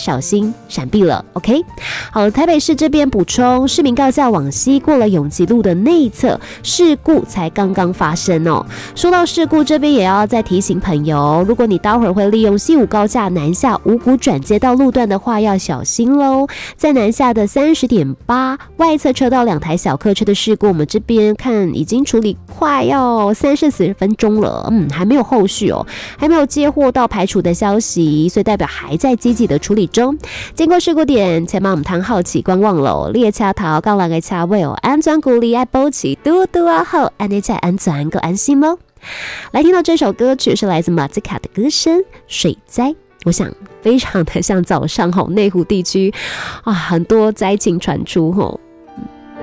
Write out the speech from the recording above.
小心闪避了 OK。 好，台北市这边补充，市民告假往西过了永吉路的内侧，事故才刚刚发生哦。说到事故，这边也要再提醒朋友，如果你待会儿会利用西武高架南下五股转接到路段的话，要小心咯。在南下的30.8外侧车道2台小客车的事故，我们这边看已经处理快要30-40分钟了，还没有后续哦，还没有接获到排除的消息，所以代表还在积极的处理中。经过事故点，前往我们摊好奇观望咯，列车头到人的车位哦，安全鼓励要保持嘟嘟啊好，安尼才安全够安心咯。来听到这首歌曲是来自马兹卡的歌声《水灾》，我想非常的像早上内湖地区很多灾情传出